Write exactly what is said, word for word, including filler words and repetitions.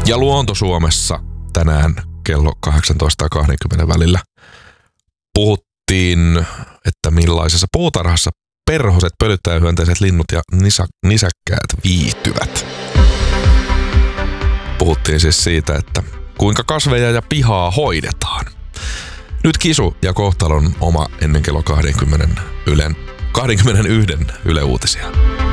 Ja Luonto Suomessa tänään kello kahdeksantoista kaksikymmentä välillä puhuttiin, että millaisessa puutarhassa perhoset, pölyttäjähyönteiset, linnut ja nisa, nisäkkäät viihtyvät. Puhuttiin siis siitä, että kuinka kasveja ja pihaa hoidetaan. Nyt Kisu ja Kohtalon oma ennen kello kaksikymmentä Ylen, kaksikymmentäyksi Yle Uutisia.